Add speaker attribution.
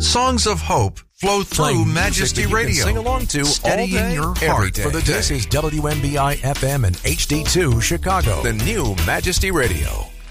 Speaker 1: Songs of hope flow through Majesty Radio.
Speaker 2: Sing along to
Speaker 1: steadying
Speaker 2: all day,
Speaker 1: your
Speaker 2: every
Speaker 1: heart
Speaker 2: day.
Speaker 1: for the day.
Speaker 2: This is WMBI FM and HD2 Chicago. The new Majesty Radio.